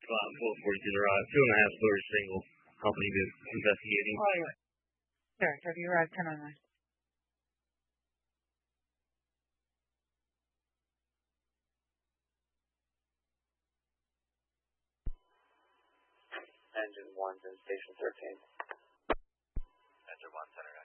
42 arrived. 2.5 story single. Company been investigating. Oh, yeah. Sir, have you arrived 10 on 9? Engine 1's in station 13. Engine 1, center